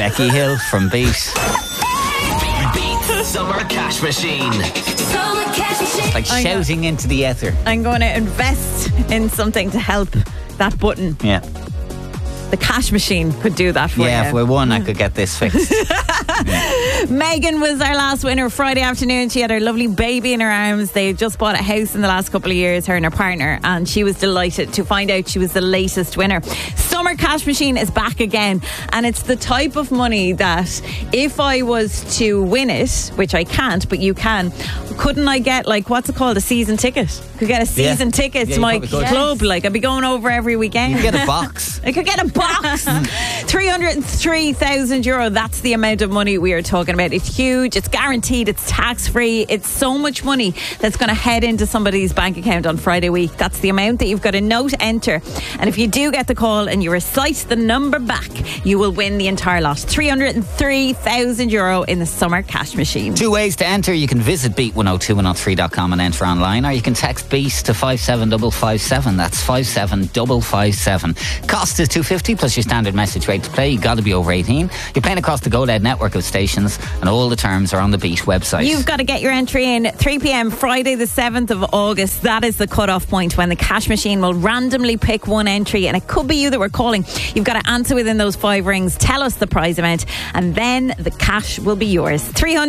Becky Hill from Beat. Beat Summer Cash Machine. Summer Cash Machine. Like shouting into the ether. I'm going to invest in something to help that button. Yeah. The cash machine could do that for you. Yeah, if we won, I could get this fixed. Megan was our last winner Friday afternoon. She had her lovely baby in her arms. They just bought a house in the last couple of years, her and her partner, and she was delighted to find out she was the latest winner. Summer Cash Machine is back again, and it's the type of money that if I was to win it, which I can't, but you can, couldn't I get, like, what's it called, a season ticket? Could get a season ticket to my club. Like, I'd be going over every weekend. You could get a box. I could get a box. €303,000. That's the amount of money we are talking about. It's huge. It's guaranteed. It's tax free. It's so much money that's going to head into somebody's bank account on Friday week. That's the amount that you've got to note enter. And if you do get the call and you recite the number back, you will win the entire lot. €303,000 in the Summer Cash Machine. 2 ways to enter. You can visit beat102103.com and enter online, or you can text BEAT to 57557. That's 57557. Cost is $2.50 plus your standard message rate to play. You got to be over 18. You're playing across the Go Loud network of stations, and all the terms are on the Beat website. You've got to get your entry in 3 p.m. Friday the 7th of August. That is the cut-off point when the cash machine will randomly pick one entry, and it could be you that we're calling. You've got to answer within those 5 rings, tell us the prize amount, and then the cash will be yours.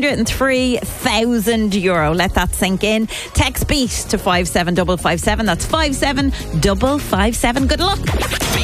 €303,000. Let that sink in. Text BEAT to 57557. That's 57557. Good luck.